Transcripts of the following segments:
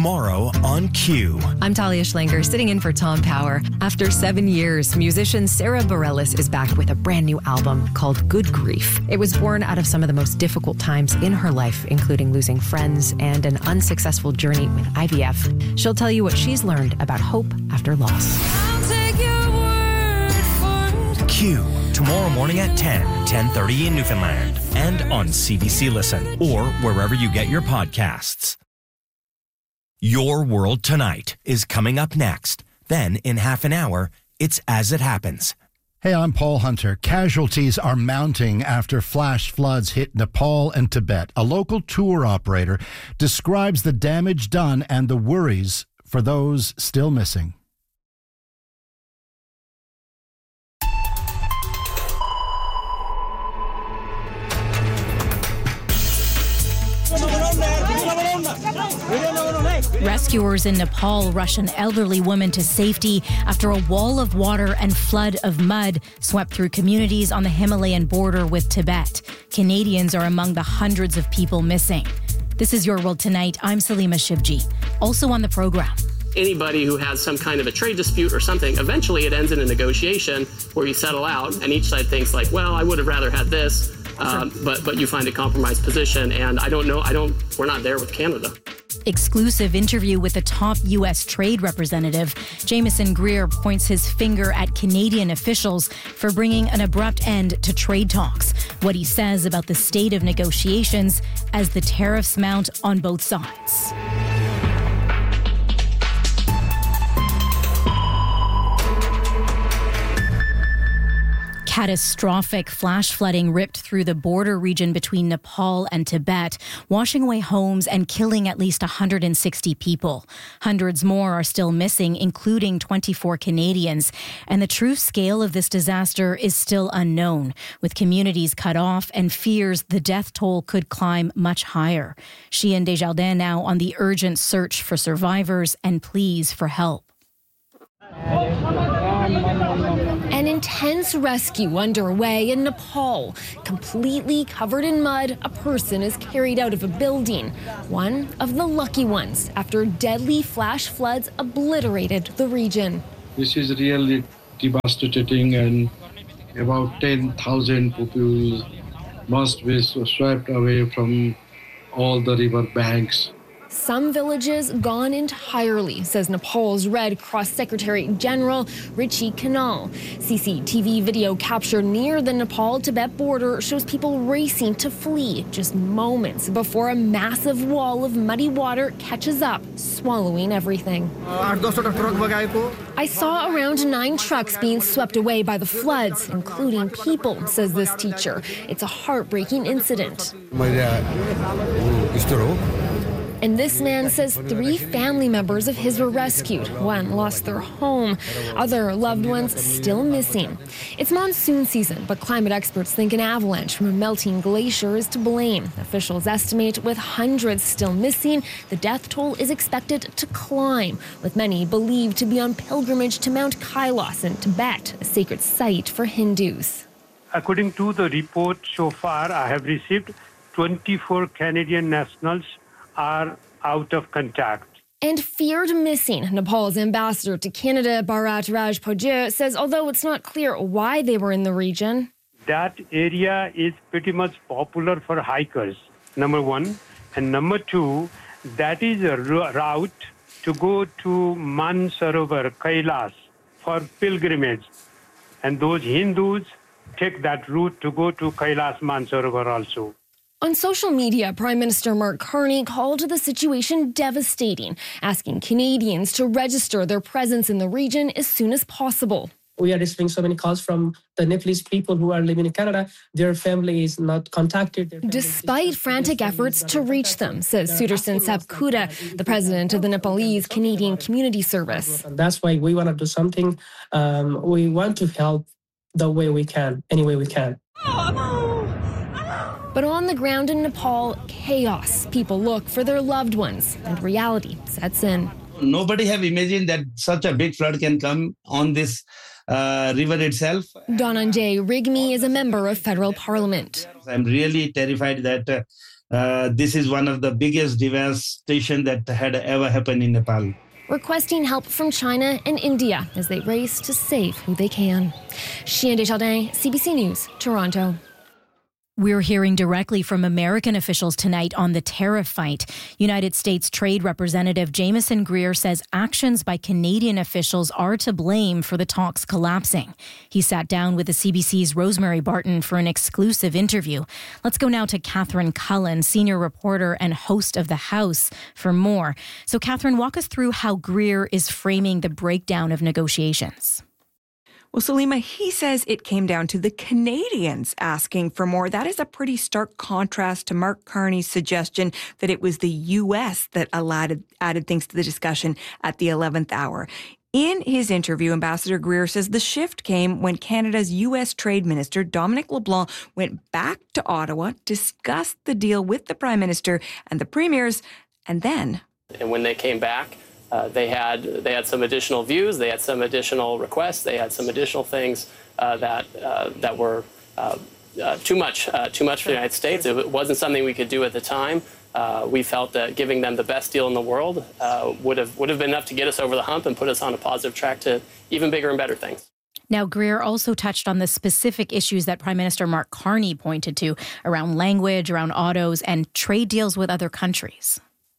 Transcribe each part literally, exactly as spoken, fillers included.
tomorrow on Q. I'm Talia Schlanger, sitting in for Tom Power. After seven years, musician Sarah Bareilles is back with a brand new album called Good Grief. It was born out of some of the most difficult times in her life, including losing friends and an unsuccessful journey with I V F. She'll tell you what she's learned about hope after loss. I'll take your word for it. Q, tomorrow morning at ten, ten thirty in Newfoundland, and on C B C Listen, or wherever you get your podcasts. Your World Tonight is coming up next. Then, in half an hour, it's As It Happens. Hey, I'm Paul Hunter. Casualties are mounting after flash floods hit Nepal and Tibet. A local tour operator describes the damage done and the worries for those still missing. Rescuers in Nepal rush an elderly woman to safety after a wall of water and flood of mud swept through communities on the Himalayan border with Tibet. Canadians are among the hundreds of people missing. This is Your World Tonight. I'm Salima Shivji. Also on the program. Anybody who has some kind of a trade dispute or something, eventually it ends in a negotiation where you settle out and each side thinks like, well, I would have rather had this. Um, but but you find a compromised position, and I don't know, I don't, we're not there with Canada. Exclusive interview with a top U S trade representative. Jameson Greer points his finger at Canadian officials for bringing an abrupt end to trade talks. What he says about the state of negotiations as the tariffs mount on both sides. Catastrophic flash flooding ripped through the border region between Nepal and Tibet, washing away homes and killing at least one hundred sixty people. Hundreds more are still missing, including twenty-four Canadians. And the true scale of this disaster is still unknown, with communities cut off and fears the death toll could climb much higher. Sheehan Desjardins now on the urgent search for survivors and pleas for help. An intense rescue underway in Nepal. Completely covered in mud, a person is carried out of a building. One of the lucky ones after deadly flash floods obliterated the region. This is really devastating, and about ten thousand people must be swept away from all the river banks. Some villages gone entirely, says Nepal's Red Cross Secretary General Richie Kanal. C C T V video captured near the Nepal-Tibet border shows people racing to flee just moments before a massive wall of muddy water catches up, swallowing everything. I saw around nine trucks being swept away by the floods, including people, says this teacher. It's a heartbreaking incident. And this man says three family members of his were rescued. One lost their home. Other loved ones still missing. It's monsoon season, but climate experts think an avalanche from a melting glacier is to blame. Officials estimate with hundreds still missing, the death toll is expected to climb, with many believed to be on pilgrimage to Mount Kailas in Tibet, a sacred site for Hindus. According to the report so far I have received, twenty-four Canadian nationals are out of contact. And feared missing. Nepal's ambassador to Canada, Bharat Rajpujit, says although it's not clear why they were in the region, that area is pretty much popular for hikers, number one. And number two, that is a route to go to Mansarovar, Kailas, for pilgrimage. And those Hindus take that route to go to Kailas Mansarovar also. On social media, Prime Minister Mark Carney called the situation devastating, asking Canadians to register their presence in the region as soon as possible. We are receiving so many calls from the Nepalese people who are living in Canada. Their family is not contacted. Despite frantic efforts to reach them, says Sudarshan Sapkota, the president of the Nepalese Canadian Community Service. That's why we want to do something. Um, we want to help the way we can, any way we can. But on the ground in Nepal, chaos. People look for their loved ones, and reality sets in. Nobody have imagined that such a big flood can come on this uh, river itself. Dhananjay Rigmi is a member of federal parliament. I'm really terrified that uh, uh, this is one of the biggest devastation that had ever happened in Nepal. Requesting help from China and India as they race to save who they can. Chien Desjardins, C B C News, Toronto. We're hearing directly from American officials tonight on the tariff fight. United States Trade Representative Jameson Greer says actions by Canadian officials are to blame for the talks collapsing. He sat down with the C B C's Rosemary Barton for an exclusive interview. Let's go now to Catherine Cullen, senior reporter and host of The House, for more. So, Catherine, walk us through how Greer is framing the breakdown of negotiations. Well, Salima, he says it came down to the Canadians asking for more. That is a pretty stark contrast to Mark Carney's suggestion that it was the U S that allowed, added things to the discussion at the eleventh hour. In his interview, Ambassador Greer says the shift came when Canada's U S Trade Minister, Dominic LeBlanc, went back to Ottawa, discussed the deal with the Prime Minister and the Premiers, and then... And when they came back, Uh, they had they had some additional views, they had some additional requests, they had some additional things uh, that uh, that were uh, uh, too much uh, too much for the United States. It wasn't something we could do at the time. Uh, we felt that giving them the best deal in the world uh, would have would have been enough to get us over the hump and put us on a positive track to even bigger and better things. Now, Greer also touched on the specific issues that Prime Minister Mark Carney pointed to around language, around autos, and trade deals with other countries.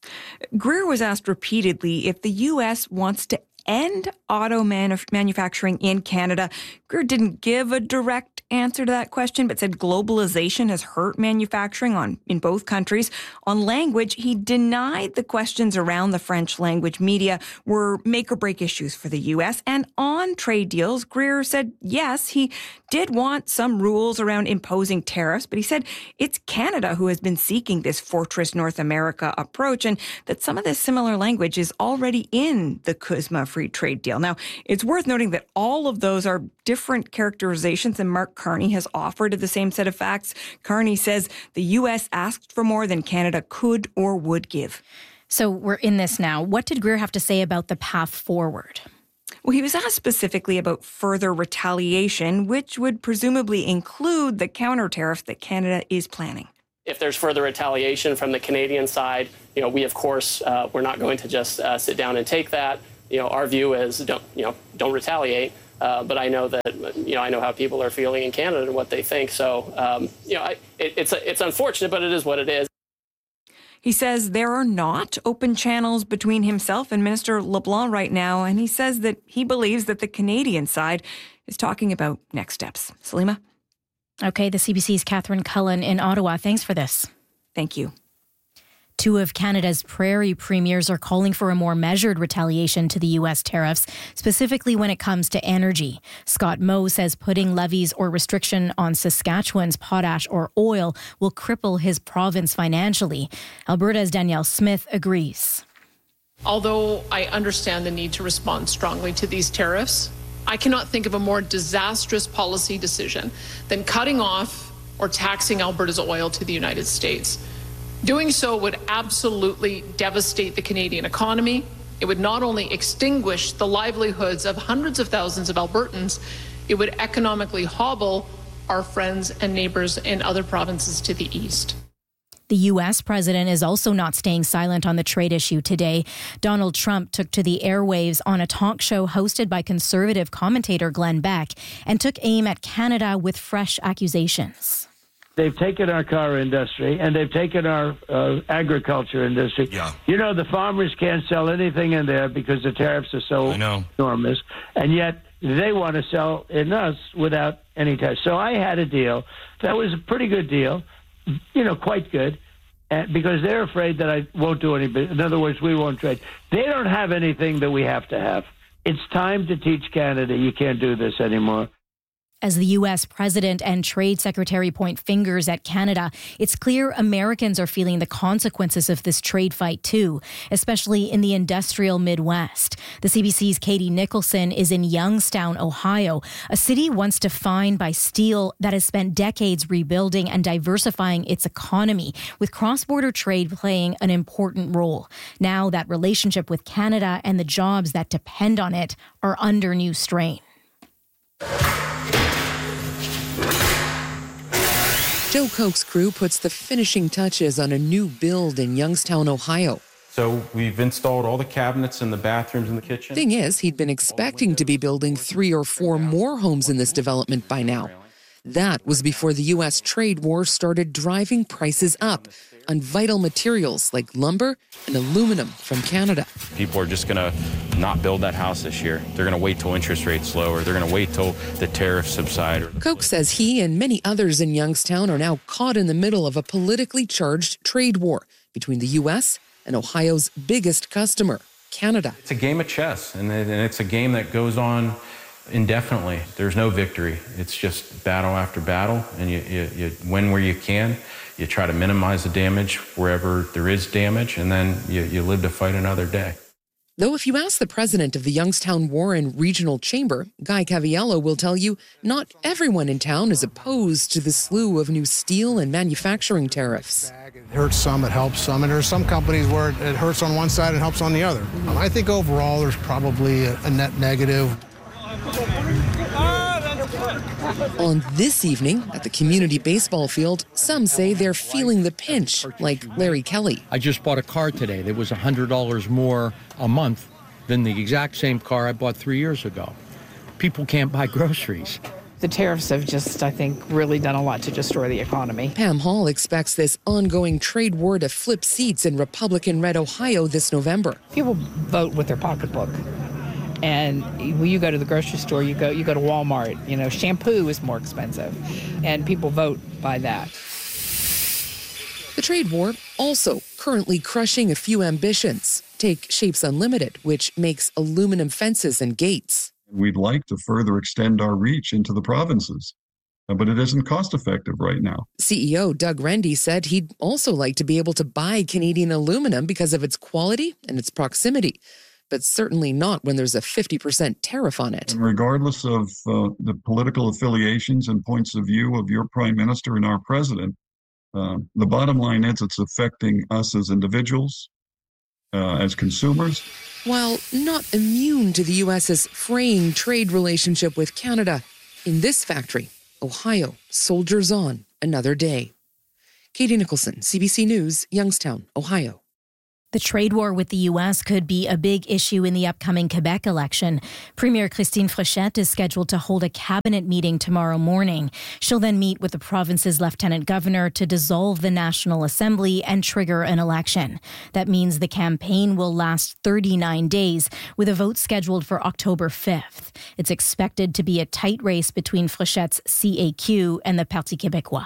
Greer was asked repeatedly if the U S wants to end auto manuf- manufacturing in Canada. Greer didn't give a direct answer to that question, but said globalization has hurt manufacturing on in both countries. On language, he denied the questions around the French language media were make or break issues for the U S. And on trade deals, Greer said, yes, he did want some rules around imposing tariffs, but he said it's Canada who has been seeking this Fortress North America approach and that some of this similar language is already in the CUSMA free trade deal. Now, it's worth noting that all of those are different characterizations than Mark Carney has offered of the same set of facts. Carney says the U S asked for more than Canada could or would give. So we're in this now. What did Greer have to say about the path forward? Well, he was asked specifically about further retaliation, which would presumably include the counter tariffs that Canada is planning. If there's further retaliation from the Canadian side, you know, we of course uh, we're not going to just uh, sit down and take that. You know, our view is don't you know don't retaliate. Uh, but I know that you know I know how people are feeling in Canada and what they think. So um, you know, I, it, it's it's unfortunate, but it is what it is. He says there are not open channels between himself and Minister LeBlanc right now, and he says that he believes that the Canadian side is talking about next steps. Salima? Okay, the C B C's Catherine Cullen in Ottawa. Thanks for this. Thank you. Two of Canada's prairie premiers are calling for a more measured retaliation to the U S tariffs, specifically when it comes to energy. Scott Moe says putting levies or restriction on Saskatchewan's potash or oil will cripple his province financially. Alberta's Danielle Smith agrees. Although I understand the need to respond strongly to these tariffs, I cannot think of a more disastrous policy decision than cutting off or taxing Alberta's oil to the United States. Doing so would absolutely devastate the Canadian economy. It would not only extinguish the livelihoods of hundreds of thousands of Albertans, it would economically hobble our friends and neighbors in other provinces to the east. The U S president is also not staying silent on the trade issue today. Donald Trump took to the airwaves on a talk show hosted by conservative commentator Glenn Beck and took aim at Canada with fresh accusations. They've taken our car industry and they've taken our uh, agriculture industry. Yeah. You know, the farmers can't sell anything in there because the tariffs are so enormous. And yet they want to sell in us without any tariffs. So I had a deal that was a pretty good deal, you know, quite good, uh, because they're afraid that I won't do any business. In other words, we won't trade. They don't have anything that we have to have. It's time to teach Canada you can't do this anymore. As the U S president and trade secretary point fingers at Canada, it's clear Americans are feeling the consequences of this trade fight too, especially in the industrial Midwest. The C B C's Katie Nicholson is in Youngstown, Ohio, a city once defined by steel that has spent decades rebuilding and diversifying its economy, with cross-border trade playing an important role. Now that relationship with Canada and the jobs that depend on it are under new strain. Joe Koch's crew puts the finishing touches on a new build in Youngstown, Ohio. So we've installed all the cabinets in the bathrooms and the kitchen. Thing is, he'd been expecting to be building three or four more homes in this development by now. That was before the U S trade war started driving prices up on vital materials like lumber and aluminum from Canada. People are just going to not build that house this year. They're going to wait till interest rates lower. They're going to wait till the tariffs subside. Koch says he and many others in Youngstown are now caught in the middle of a politically charged trade war between the U S and Ohio's biggest customer, Canada. It's a game of chess, and it's a game that goes on indefinitely. There's no victory. It's just battle after battle, and you, you, you win where you can. You try to minimize the damage wherever there is damage, and then you, you live to fight another day. Though if you ask the president of the Youngstown Warren Regional Chamber, Guy Caviello will tell you not everyone in town is opposed to the slew of new steel and manufacturing tariffs. It hurts some, it helps some, and there's some companies where it hurts on one side and helps on the other. Um, I think overall there's probably a, a net negative. On this evening, at the community baseball field, some say they're feeling the pinch, like Larry Kelly. I just bought a car today that was one hundred dollars more a month than the exact same car I bought three years ago. People can't buy groceries. The tariffs have just, I think, really done a lot to destroy the economy. Pam Hall expects this ongoing trade war to flip seats in Republican-red Ohio this November. People vote with their pocketbook. And when you go to the grocery store, you go you go to Walmart, you know, shampoo is more expensive, and people vote by that. The trade war also currently crushing a few ambitions. Take Shapes Unlimited, which makes aluminum fences and gates. We'd like to further extend our reach into the provinces, but it isn't cost effective right now. C E O Doug Rendy said he'd also like to be able to buy Canadian aluminum because of its quality and its proximity, but certainly not when there's a fifty percent tariff on it. And regardless of uh, the political affiliations and points of view of your prime minister and our president, uh, the bottom line is it's affecting us as individuals, uh, as consumers. While not immune to the U S's fraying trade relationship with Canada, in this factory, Ohio soldiers on another day. Katie Nicholson, C B C News, Youngstown, Ohio. The trade war with the U S could be a big issue in the upcoming Quebec election. Premier Christine Fréchette is scheduled to hold a cabinet meeting tomorrow morning. She'll then meet with the province's lieutenant governor to dissolve the National Assembly and trigger an election. That means the campaign will last thirty-nine days, with a vote scheduled for October fifth. It's expected to be a tight race between Fréchette's C A Q and the Parti Québécois.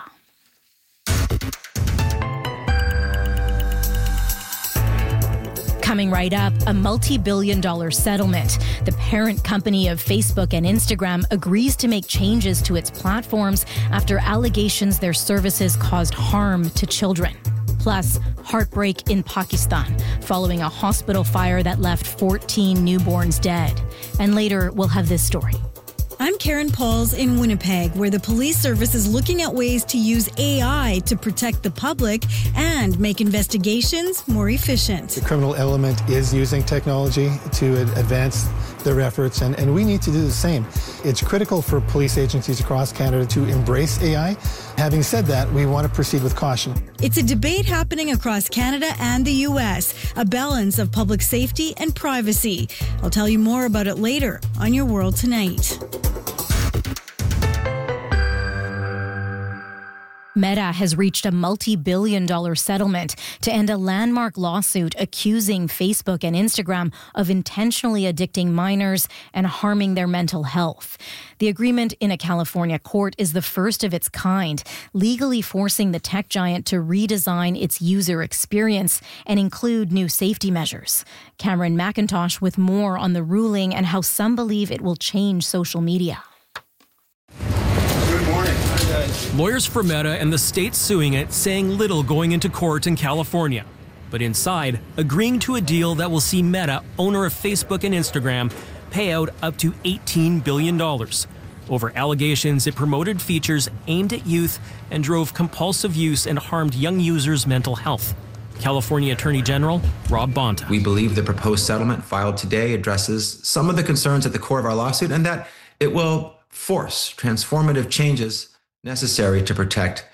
Coming right up, a multi-billion dollar settlement. The parent company of Facebook and Instagram agrees to make changes to its platforms after allegations their services caused harm to children. Plus, heartbreak in Pakistan following a hospital fire that left fourteen newborns dead. And later, we'll have this story. I'm Karen Pauls in Winnipeg, where the police service is looking at ways to use A I to protect the public and make investigations more efficient. The criminal element is using technology to advance their efforts, and, and we need to do the same. It's critical for police agencies across Canada to embrace A I. Having said that, we want to proceed with caution. It's a debate happening across Canada and the U S, a balance of public safety and privacy. I'll tell you more about it later on Your World Tonight. Meta has reached a multi-billion dollar settlement to end a landmark lawsuit accusing Facebook and Instagram of intentionally addicting minors and harming their mental health. The agreement in a California court is the first of its kind, legally forcing the tech giant to redesign its user experience and include new safety measures. Cameron McIntosh with more on the ruling and how some believe it will change social media. Lawyers for Meta and the state suing it saying little going into court in California. But inside, agreeing to a deal that will see Meta, owner of Facebook and Instagram, pay out up to eighteen billion dollars over allegations it promoted features aimed at youth and drove compulsive use and harmed young users' mental health. California Attorney General Rob Bonta. We believe the proposed settlement filed today addresses some of the concerns at the core of our lawsuit and that it will force transformative changes necessary to protect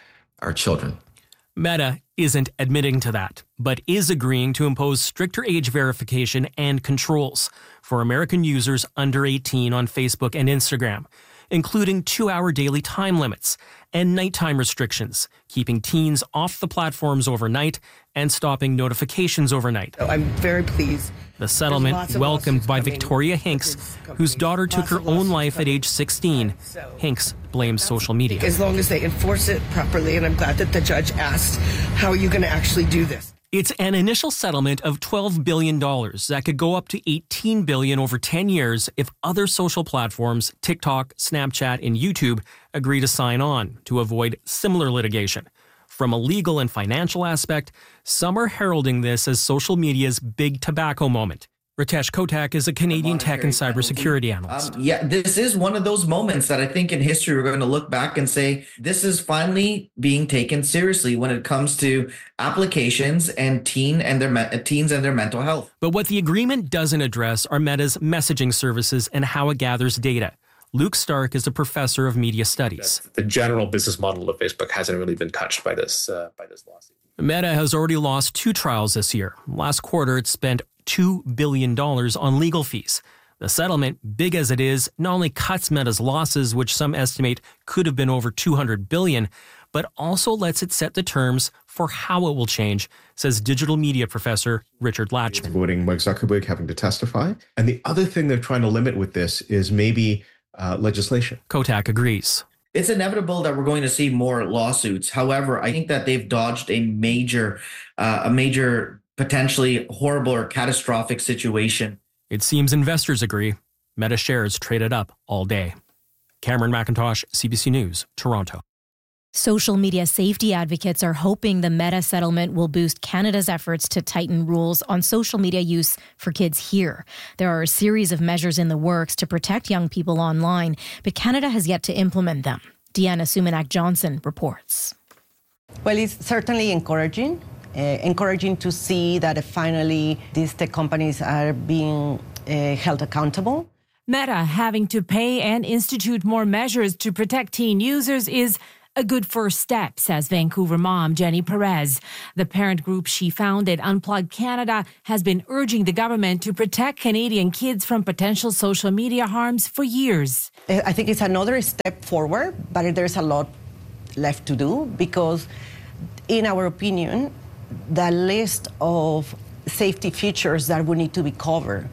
our children. Meta isn't admitting to that, but is agreeing to impose stricter age verification and controls for American users under eighteen on Facebook and Instagram, including two-hour daily time limits and nighttime restrictions, keeping teens off the platforms overnight and stopping notifications overnight. I'm very pleased. The settlement welcomed by Victoria Hinks, whose daughter took her own life at age sixteen. Hinks blames social media. As long as they enforce it properly, and I'm glad that the judge asked, how are you going to actually do this? It's an initial settlement of twelve billion dollars that could go up to eighteen billion dollars over ten years if other social platforms, TikTok, Snapchat, and YouTube, agree to sign on to avoid similar litigation. From a legal and financial aspect, some are heralding this as social media's big tobacco moment. Ritesh Kotak is a Canadian tech and cybersecurity analyst. Um, yeah, this is one of those moments that I think in history we're going to look back and say, this is finally being taken seriously when it comes to applications and teen and their me- teens and their mental health. But what the agreement doesn't address are Meta's messaging services and how it gathers data. Luke Stark is a professor of media studies. The general business model of Facebook hasn't really been touched by this uh, by this lawsuit. Meta has already lost two trials this year. Last quarter, it spent two billion dollars on legal fees. The settlement, big as it is, not only cuts Meta's losses, which some estimate could have been over two hundred billion dollars, but also lets it set the terms for how it will change, says digital media professor Richard Latchman. Voting Mark Zuckerberg having to testify. And the other thing they're trying to limit with this is maybe uh, legislation. Kotak agrees. It's inevitable that we're going to see more lawsuits. However, I think that they've dodged a major, uh, a major potentially horrible or catastrophic situation. It seems investors agree. Meta shares traded up all day. Cameron McIntosh, C B C News, Toronto. Social media safety advocates are hoping the Meta settlement will boost Canada's efforts to tighten rules on social media use for kids here. There are a series of measures in the works to protect young people online, but Canada has yet to implement them. Deanna Sumanak-Johnson reports. Well, it's certainly encouraging. Uh, encouraging to see that finally these tech companies are being uh, held accountable. Meta having to pay and institute more measures to protect teen users is a good first step, says Vancouver mom Jenny Perez. The parent group she founded, Unplugged Canada, has been urging the government to protect Canadian kids from potential social media harms for years. I think it's another step forward, but there's a lot left to do because, in our opinion, the list of safety features that would need to be covered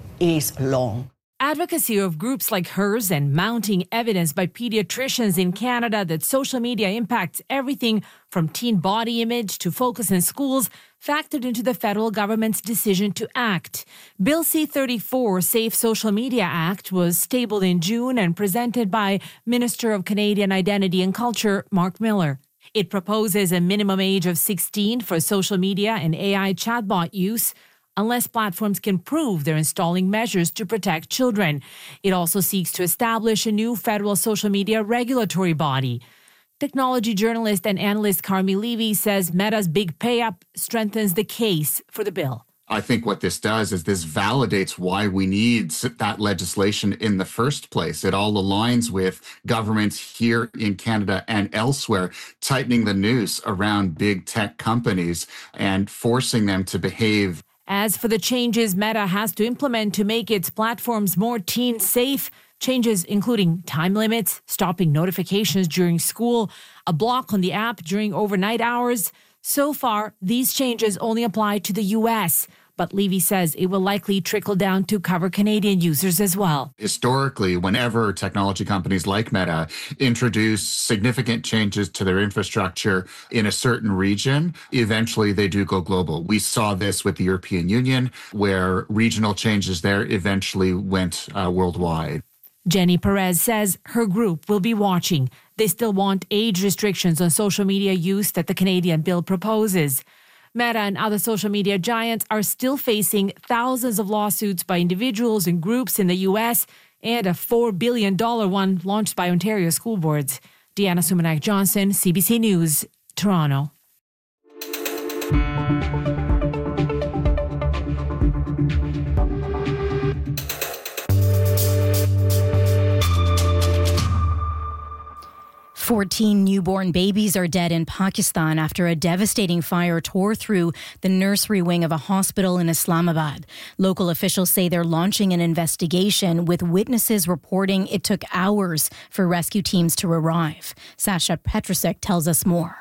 is long. Advocacy of groups like hers and mounting evidence by pediatricians in Canada that social media impacts everything from teen body image to focus in schools factored into the federal government's decision to act. Bill C thirty-four, Safe Social Media Act, was tabled in June and presented by Minister of Canadian Identity and Culture, Mark Miller. It proposes a minimum age of sixteen for social media and A I chatbot use, unless platforms can prove they're installing measures to protect children. It also seeks to establish a new federal social media regulatory body. Technology journalist and analyst Carmi Levy says Meta's big pay-up strengthens the case for the bill. I think what this does is this validates why we need that legislation in the first place. It all aligns with governments here in Canada and elsewhere tightening the noose around big tech companies and forcing them to behave. As for the changes Meta has to implement to make its platforms more teen safe, changes including time limits, stopping notifications during school, a block on the app during overnight hours. So far, these changes only apply to the U S, but Levy says it will likely trickle down to cover Canadian users as well. Historically, whenever technology companies like Meta introduce significant changes to their infrastructure in a certain region, eventually they do go global. We saw this with the European Union, where regional changes there eventually went uh, worldwide. Jenny Perez says her group will be watching. They still want age restrictions on social media use that the Canadian bill proposes. Meta and other social media giants are still facing thousands of lawsuits by individuals and groups in the U S and a four billion dollars one launched by Ontario school boards. Deanna Sumanak-Johnson, C B C News, Toronto. For fourteen newborn babies are dead in Pakistan after a devastating fire tore through the nursery wing of a hospital in Islamabad. Local officials say they're launching an investigation, with witnesses reporting it took hours for rescue teams to arrive. Sasha Petrusek tells us more.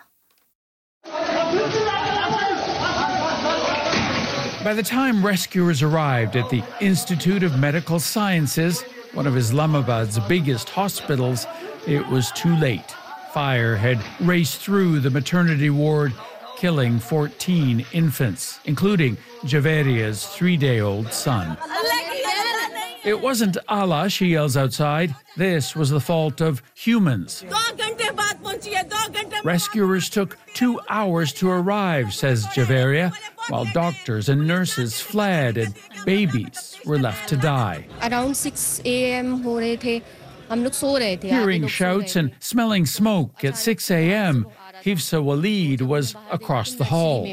By the time rescuers arrived at the Institute of Medical Sciences, one of Islamabad's biggest hospitals, it was too late. Fire had raced through the maternity ward, killing fourteen infants, including Javeria's three-day-old son. It wasn't Allah, she yells outside. This was the fault of humans. Rescuers took two hours to arrive, says Javeria, while doctors and nurses fled and babies were left to die. Around six a.m. ho rahe the. Hum log so rahe the. Hearing shouts and smelling smoke at six a.m., Hifsa Waleed was across the hall.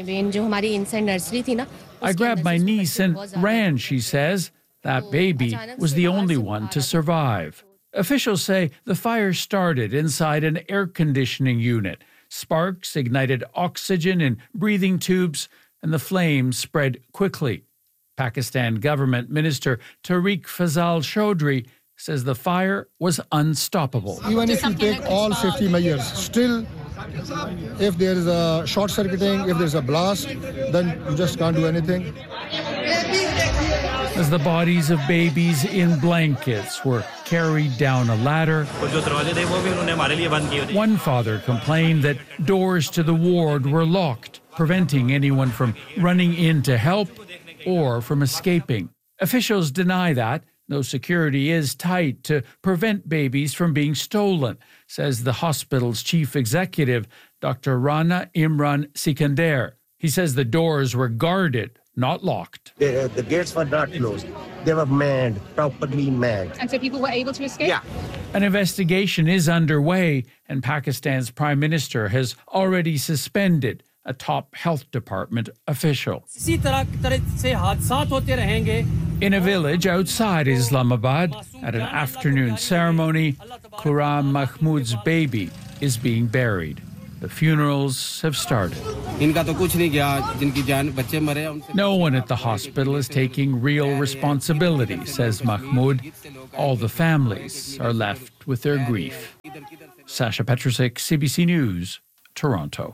I grabbed my niece and ran, she says. That baby was the only one to survive. Officials say the fire started inside an air conditioning unit. Sparks ignited oxygen in breathing tubes, and the flames spread quickly. Pakistan government minister Tariq Fazal Chaudhry says the fire was unstoppable. Even if you take all safety measures, still, if there is a short circuiting, if there's a blast, then you just can't do anything. As the bodies of babies in blankets were carried down a ladder, one father complained that doors to the ward were locked, preventing anyone from running in to help or from escaping. Officials deny that, though security is tight to prevent babies from being stolen, says the hospital's chief executive, Doctor Rana Imran Sikandar. He says the doors were guarded, not locked. The, uh, the gates were not closed. They were manned, properly manned. And so people were able to escape? Yeah. An investigation is underway, and Pakistan's prime minister has already suspended a top health department official. In a village outside Islamabad, at an afternoon ceremony, Quram Mahmood's baby is being buried. The funerals have started. No one at the hospital is taking real responsibility, says Mahmood. All the families are left with their grief. Sasha Petrusek, C B C News, Toronto.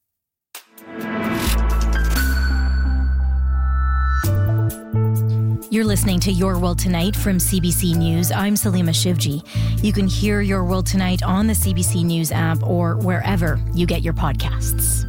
You're listening to Your World Tonight from C B C News. I'm Salima Shivji. You can hear Your World Tonight on the C B C News app or wherever you get your podcasts.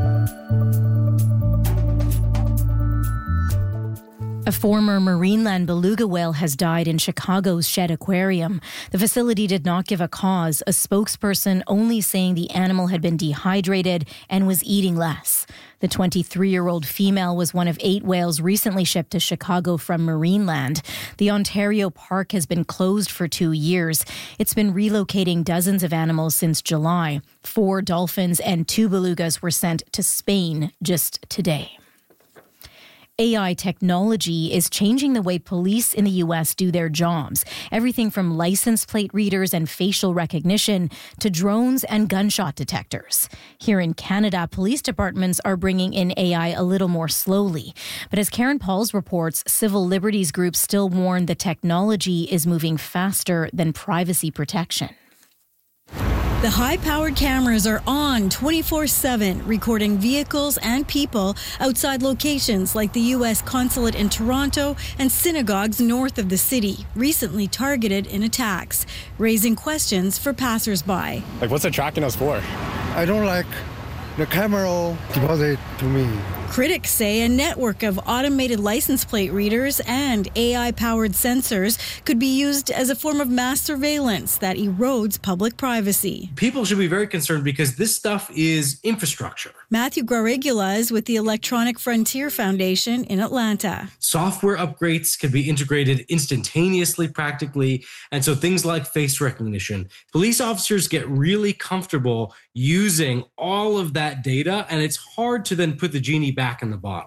A former Marineland beluga whale has died in Chicago's Shedd Aquarium. The facility did not give a cause, a spokesperson only saying the animal had been dehydrated and was eating less. The twenty-three-year-old female was one of eight whales recently shipped to Chicago from Marineland. The Ontario park has been closed for two years. It's been relocating dozens of animals since July. Four dolphins and two belugas were sent to Spain just today. A I technology is changing the way police in the U S do their jobs. Everything from license plate readers and facial recognition to drones and gunshot detectors. Here in Canada, police departments are bringing in A I a little more slowly. But as Karen Pauls reports, civil liberties groups still warn the technology is moving faster than privacy protection. The high-powered cameras are on twenty-four seven, recording vehicles and people outside locations like the U S consulate in Toronto and synagogues north of the city, recently targeted in attacks, raising questions for passers-by. Like, what's it tracking us for? I don't like the camera deposit to me. Critics say a network of automated license plate readers and A I-powered sensors could be used as a form of mass surveillance that erodes public privacy. People should be very concerned because this stuff is infrastructure. Matthew Garigula is with the Electronic Frontier Foundation in Atlanta. Software upgrades can be integrated instantaneously, practically, and so things like face recognition. Police officers get really comfortable using all of that data, and it's hard to then put the genie back in the bottle.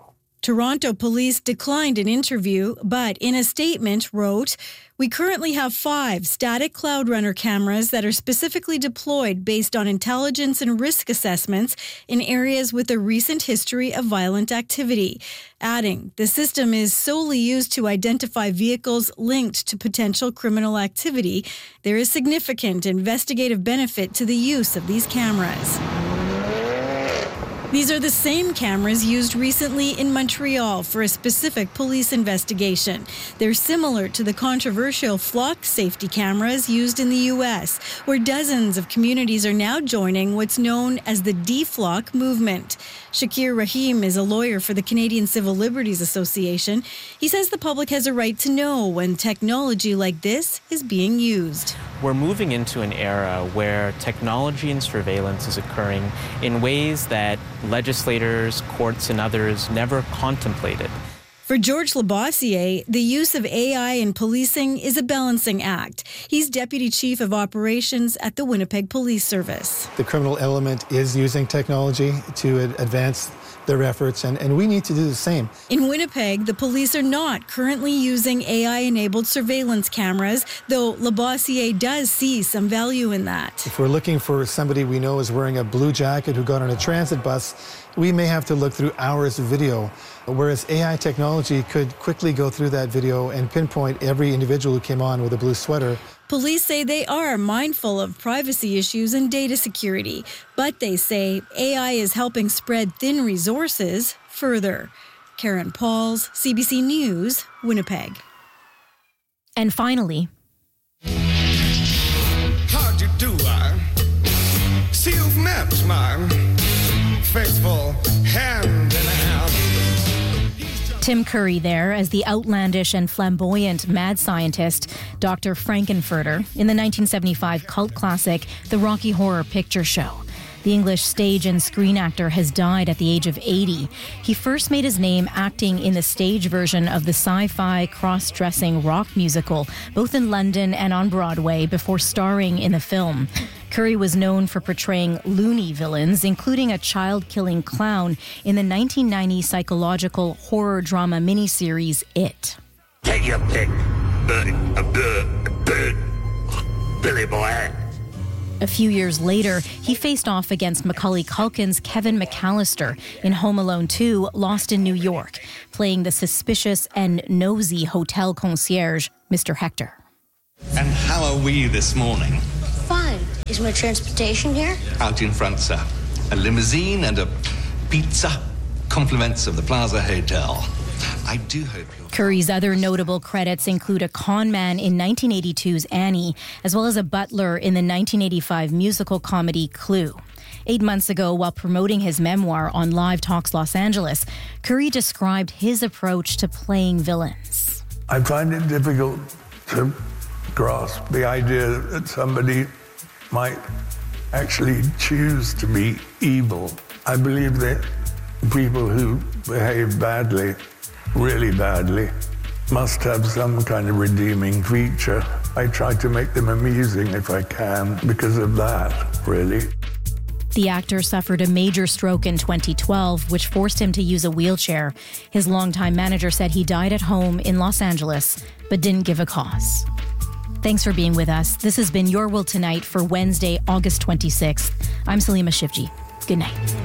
Toronto police declined an interview, but in a statement wrote, "We currently have five static Cloud Runner cameras that are specifically deployed based on intelligence and risk assessments in areas with a recent history of violent activity." Adding, the system is solely used to identify vehicles linked to potential criminal activity. There is significant investigative benefit to the use of these cameras. These are the same cameras used recently in Montreal for a specific police investigation. They're similar to the controversial flock safety cameras used in the U S, where dozens of communities are now joining what's known as the D-Flock movement. Shakir Rahim is a lawyer for the Canadian Civil Liberties Association. He says the public has a right to know when technology like this is being used. We're moving into an era where technology and surveillance is occurring in ways that legislators, courts, and others never contemplated. For George Labossiere, the use of A I in policing is a balancing act. He's Deputy Chief of Operations at the Winnipeg Police Service. The criminal element is using technology to advance their efforts, and, and we need to do the same. In Winnipeg, the police are not currently using A I-enabled surveillance cameras, though Labossiere does see some value in that. If we're looking for somebody we know is wearing a blue jacket who got on a transit bus, we may have to look through hours of video, whereas A I technology could quickly go through that video and pinpoint every individual who came on with a blue sweater. Police say they are mindful of privacy issues and data security, but they say A I is helping spread thin resources further. Karen Pauls, C B C News, Winnipeg. And finally, how'd you do, I see you've met my faithful hand in hand. Tim Curry there as the outlandish and flamboyant mad scientist Doctor Frankenfurter in the nineteen seventy-five cult classic The Rocky Horror Picture Show. The English stage and screen actor has died at the age of eighty. He first made his name acting in the stage version of the sci-fi cross-dressing rock musical, both in London and on Broadway, before starring in the film. Curry was known for portraying loony villains, including a child-killing clown in the nineteen ninety psychological horror drama miniseries It. Take your pick, bird, a bird, a bird, Billy boy. A few years later, he faced off against Macaulay Culkin's Kevin McAllister in Home Alone two, Lost in New York, playing the suspicious and nosy hotel concierge, Mister Hector. And how are we this morning? Fine. Is my transportation here? Out in front, sir. A limousine and a pizza. Compliments of the Plaza Hotel. I do hope you're... Curry's other notable credits include a con man in nineteen eighty-two's Annie, as well as a butler in the nineteen eighty-five musical comedy Clue. Eight months ago, while promoting his memoir on Live Talks Los Angeles, Curry described his approach to playing villains. I find it difficult to grasp the idea that somebody might actually choose to be evil. I believe that people who behave badly, really badly, must have some kind of redeeming feature. I try to make them amusing if I can because of that, really. The actor suffered a major stroke in twenty twelve, which forced him to use a wheelchair. His longtime manager said he died at home in Los Angeles, but didn't give a cause. Thanks for being with us. This has been Your World Tonight for Wednesday, August twenty-sixth. I'm Salima Shivji. Good night.